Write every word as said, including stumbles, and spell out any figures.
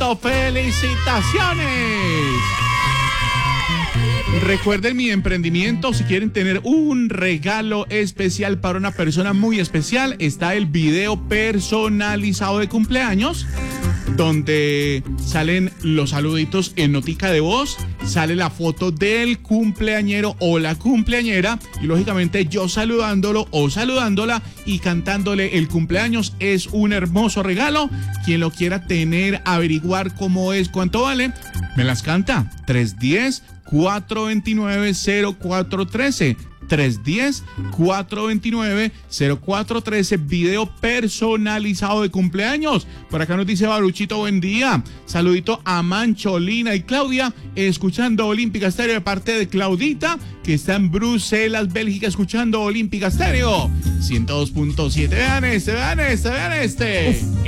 Baruchito, felicitaciones. Recuerden mi emprendimiento, si quieren tener un regalo especial para una persona muy especial, está el video personalizado de cumpleaños, donde salen los saluditos en notica de voz, sale la foto del cumpleañero o la cumpleañera y lógicamente yo saludándolo o saludándola y cantándole el cumpleaños. Es un hermoso regalo. Quien lo quiera tener, averiguar cómo es, cuánto vale, me las canta. tres uno cero, cuatro dos nueve, cero cuatro uno tres. tres uno cero, cuatro dos nueve, cero cuatro uno tres, video personalizado de cumpleaños. Por acá nos dice Baruchito, buen día. Saludito a Mancholina y Claudia, escuchando Olímpica Estéreo de parte de Claudita, que está en Bruselas, Bélgica, escuchando Olímpica Estéreo ciento dos punto siete. Vean este, vean este, vean este.